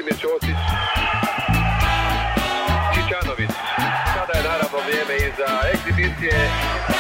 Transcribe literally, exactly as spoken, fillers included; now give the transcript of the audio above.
Vladimir Ćosić, Čičanović. Sada je naravno vrijeme i za egzibicije.